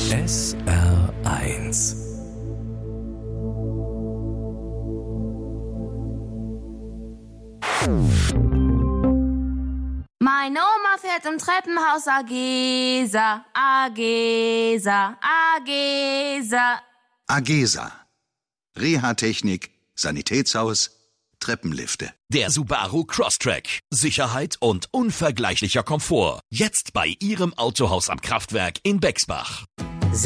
SR1. Meine Oma fährt im Treppenhaus Agesa, Agesa, Agesa. Agesa. Reha-Technik, Sanitätshaus, Treppenlifte. Der Subaru Crosstrek. Sicherheit und unvergleichlicher Komfort. Jetzt bei Ihrem Autohaus am Kraftwerk in Bexbach.